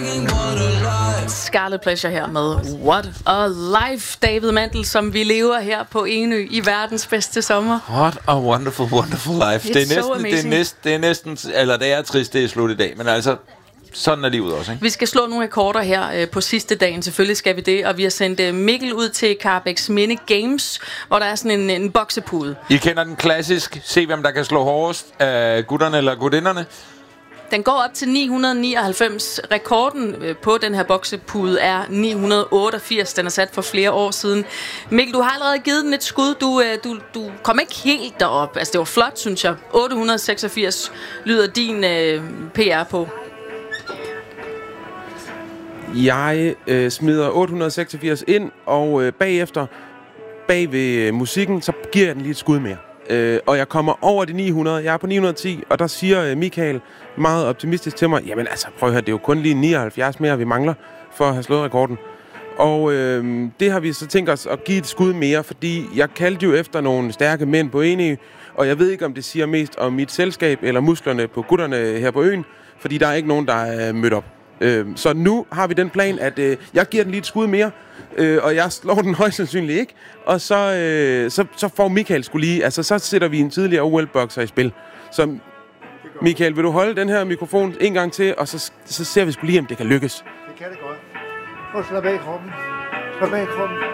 Scarlet Pleasure her med What a Life, David Mandel, som vi lever her på Enø i verdens bedste sommer. What a wonderful, wonderful life. Det er trist, det er slut i dag, men altså, sådan er livet også, ikke? Vi skal slå nogle rekorder her på sidste dagen, selvfølgelig skal vi det, og vi har sendt Mikkel ud til Karrebæksminde Games, hvor der er sådan en boksepude. I kender den klassisk, se hvem der kan slå hårdest af gutterne eller gudinderne. Den går op til 999. Rekorden på den her boksepude er 988. Den er sat for flere år siden. Mikkel, du har allerede givet den et skud. Du kom ikke helt derop. Altså, det var flot, synes jeg. 886 lyder din PR på. Jeg smider 886 ind, og bagefter, bag ved musikken, så giver jeg den lige et skud mere. Og jeg kommer over de 900. Jeg er på 910, og der siger Michael meget optimistisk til mig, jamen altså, prøv at høre, det er jo kun lige 79 mere, vi mangler for at have slået rekorden. Og det har vi så tænkt os at give et skud mere, fordi jeg kaldte jo efter nogle stærke mænd på Enø, og jeg ved ikke, om det siger mest om mit selskab eller musklerne på gutterne her på øen, fordi der er ikke nogen, der er mødt op. Så nu har vi den plan, at jeg giver den lige et skud mere, og jeg slår den højst sandsynligt ikke. Og så får Michael skulle lige, altså så sætter vi en tidligere OL-bokser i spil. Så Michael, vil du holde den her mikrofon en gang til, og så ser vi skulle lige, om det kan lykkes. Det kan det godt. Prøv at slappe af i kroppen. Slap af i kroppen.